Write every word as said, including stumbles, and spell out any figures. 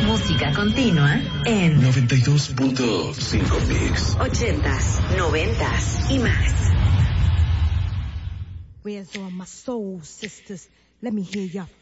música continua en noventa y dos punto cinco Mix. ochentas, noventas y más. Where's all my soul sisters? Let me hear your